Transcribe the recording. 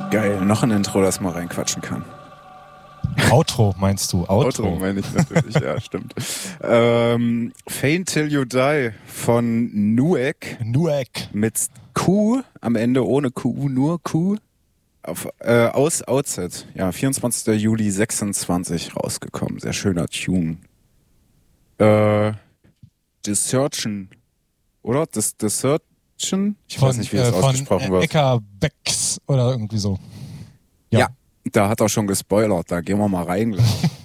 Geil, noch ein Intro, das man reinquatschen kann. Outro meinst du? Outro meine ich natürlich, ja, stimmt. Faint Till You Die von Nuek. Mit Q am Ende, ohne Q, nur Q. Aus Outset, ja, 24. Juli 26 rausgekommen. Sehr schöner Tune. Desertion, oder? Desertion? Ich weiß nicht, wie das ausgesprochen wird. Eka Becks oder irgendwie so. Ja, da hat er schon gespoilert, da gehen wir mal rein gleich.